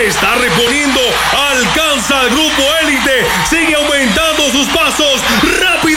está reponiendo, alcanza al grupo élite, sigue aumentando sus pasos, rápido.